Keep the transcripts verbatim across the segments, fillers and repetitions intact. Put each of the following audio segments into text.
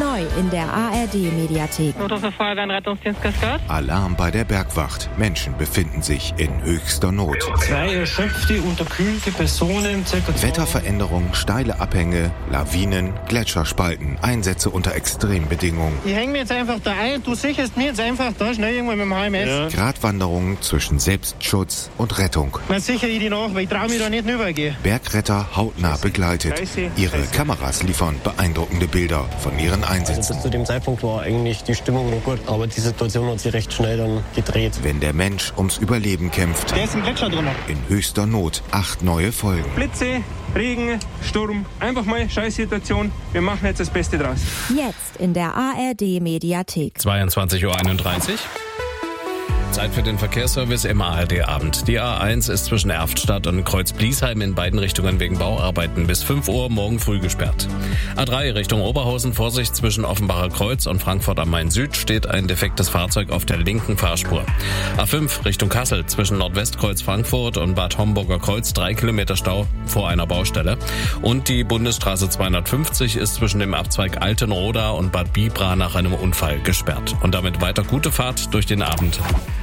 Neu in der A R D-Mediathek. Notruf Feuerwehr und Rettungsdienst Kaskad. Alarm bei der Bergwacht. Menschen befinden sich in höchster Not. Zwei erschöpfte, unterkühlte Personen, circa Wetterveränderung, steile Abhänge, Lawinen, Gletscherspalten, Einsätze unter Extrembedingungen. Ich hänge mir jetzt einfach da ein, du sicherst mir jetzt einfach da schnell irgendwo mit dem H M S. Ja. Gratwanderungen zwischen Selbstschutz und Rettung. Dann sichere ich die nach, weil ich traue mich da nicht rübergehen. Bergretter hautnah begleitet. Scheiße. Ihre Kameras liefern beeindruckende Bilder von ihren Also Einsätzen. bis zu dem Zeitpunkt war eigentlich die Stimmung noch gut, aber die Situation hat sich recht schnell dann gedreht. Wenn der Mensch ums Überleben kämpft, Der ist im Gletscher drin. in höchster Not, acht neue Folgen. Blitze, Regen, Sturm. Einfach mal Scheißsituation. Wir machen jetzt das Beste draus. Jetzt in der A R D-Mediathek. zweiundzwanzig Uhr einunddreißig. Zeit für den Verkehrsservice im A R D-Abend. Die A eins ist zwischen Erftstadt und Kreuz-Bliesheim in beiden Richtungen wegen Bauarbeiten bis fünf Uhr morgen früh gesperrt. A drei Richtung Oberhausen, Vorsicht, zwischen Offenbacher Kreuz und Frankfurt am Main Süd steht ein defektes Fahrzeug auf der linken Fahrspur. A fünf Richtung Kassel, zwischen Nordwestkreuz Frankfurt und Bad Homburger Kreuz drei Kilometer Stau vor einer Baustelle. Und die Bundesstraße zweihundertfünfzig ist zwischen dem Abzweig Altenroda und Bad Bibra nach einem Unfall gesperrt. Und damit weiter gute Fahrt durch den Abend.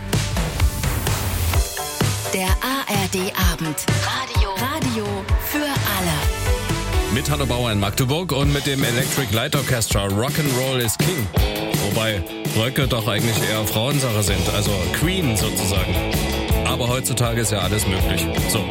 Der A R D-Abend. Radio. Radio für alle. Mit Hanno Bauer in Magdeburg und mit dem Electric Light Orchestra Rock'n'Roll is King. Wobei Röcke doch eigentlich eher Frauensache sind, also Queen sozusagen. Aber heutzutage ist ja alles möglich. So.